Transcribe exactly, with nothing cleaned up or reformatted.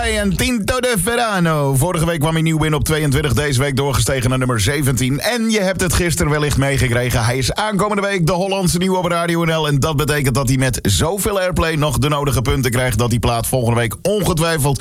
Coldplay en Tinto de Verano. Vorige week kwam hij nieuw binnen op tweeëntwintig. Deze week doorgestegen naar nummer zeventien. En je hebt het gisteren wellicht meegekregen. Hij is aankomende week de Hollandse nieuwe op Radio N L. En dat betekent dat hij met zoveel airplay nog de nodige punten krijgt... dat die plaat volgende week ongetwijfeld